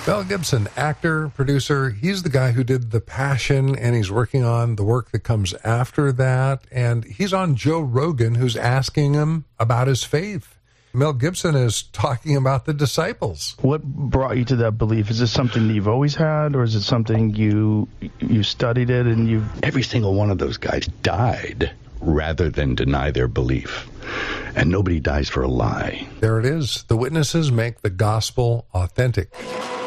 Mel Gibson, actor, producer, he's the guy who did The Passion, and he's working on the work that comes after that. And he's on Joe Rogan, who's asking him about his faith. Mel Gibson is talking about the disciples. What brought you to that belief? Is this something that you've always had, or is it something you studied it and you've... Every single one of those guys died rather than deny their belief. And nobody dies for a lie. There it is. The witnesses make the gospel authentic.